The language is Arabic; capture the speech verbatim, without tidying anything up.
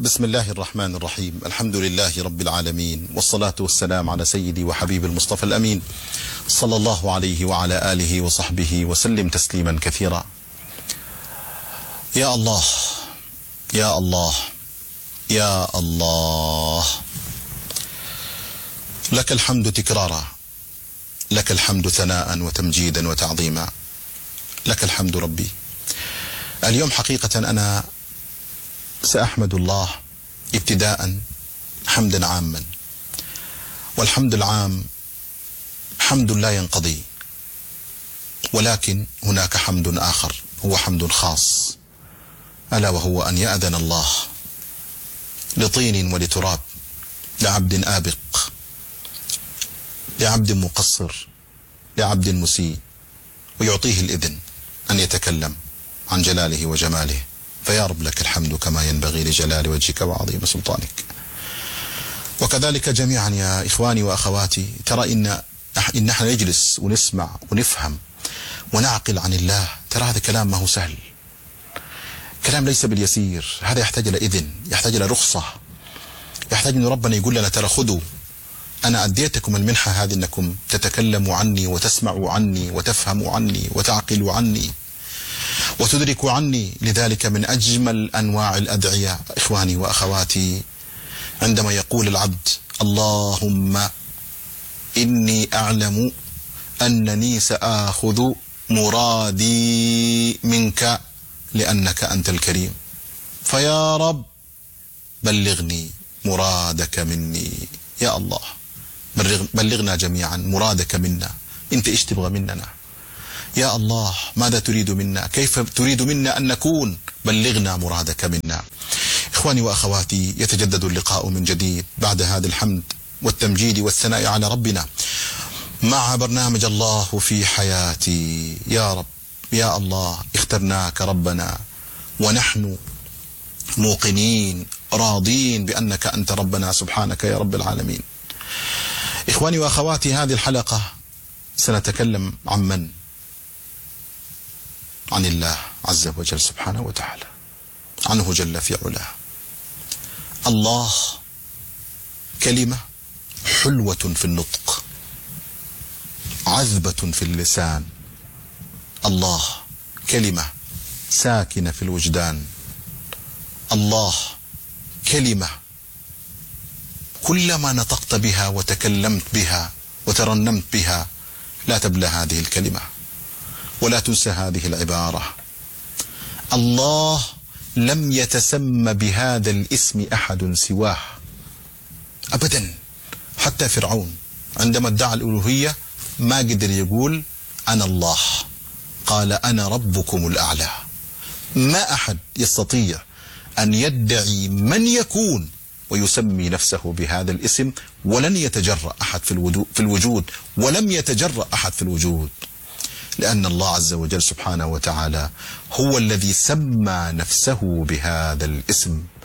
بسم الله الرحمن الرحيم. الحمد لله رب العالمين، والصلاة والسلام على سيدي وحبيب المصطفى الأمين صلى الله عليه وعلى آله وصحبه وسلم تسليما كثيرا. يا الله يا الله يا الله، لك الحمد تكرارا، لك الحمد ثناء وتمجيدا وتعظيما، لك الحمد ربي. اليوم حقيقة أنا سأحمد الله ابتداء حمدا عاما، والحمد العام حمد لا ينقضي، ولكن هناك حمد آخر هو حمد خاص، ألا وهو أن يأذن الله لطين ولتراب، لعبد آبق، لعبد مقصر، لعبد مسيء، ويعطيه الإذن أن يتكلم عن جلاله وجماله. فيا رب لك الحمد كما ينبغي لجلال وجهك وعظيم سلطانك. وكذلك جميعا يا إخواني وأخواتي، ترى إن إن نحن نجلس ونسمع ونفهم ونعقل عن الله، ترى هذا كلام ما هو سهل، كلام ليس باليسير. هذا يحتاج إلى إذن، يحتاج إلى رخصة، يحتاج أن ربنا يقول لنا ترى خذوا، أنا أديتكم المنحة هذه أنكم تتكلموا عني وتسمعوا عني وتفهموا عني وتعقلوا عني وتدركوا عني. لذلك من أجمل أنواع الأدعية إخواني وأخواتي عندما يقول العبد اللهم إني أعلم أنني سآخذ مرادي منك لأنك أنت الكريم، فيا رب بلغني مرادك مني. يا الله بلغنا جميعا مرادك منا، أنت إيش تبغى مننا يا الله؟ ماذا تريد منا؟ كيف تريد منا أن نكون؟ بلغنا مرادك منا. إخواني وأخواتي، يتجدد اللقاء من جديد بعد هذا الحمد والتمجيد والثناء على ربنا مع برنامج الله في حياتي. يا رب يا الله، اخترناك ربنا ونحن موقنين راضين بأنك أنت ربنا سبحانك يا رب العالمين. إخواني وأخواتي، هذه الحلقة سنتكلم عن من؟ عن الله عز وجل سبحانه وتعالى، عنه جل في علاه. الله كلمة حلوة في النطق، عذبة في اللسان. الله كلمة ساكنة في الوجدان. الله كلمة كلما نطقت بها وتكلمت بها وترنمت بها لا تبلى هذه الكلمة ولا تنسى هذه العبارة. الله لم يتسمى بهذا الاسم أحد سواه أبدا. حتى فرعون عندما ادعى الألوهية ما قدر يقول أنا الله، قال أنا ربكم الأعلى. ما أحد يستطيع أن يدعي من يكون ويسمي نفسه بهذا الاسم، ولن يتجرأ أحد في الوجود، ولم يتجرأ أحد في الوجود، لأن الله عز وجل سبحانه وتعالى هو الذي سمى نفسه بهذا الاسم.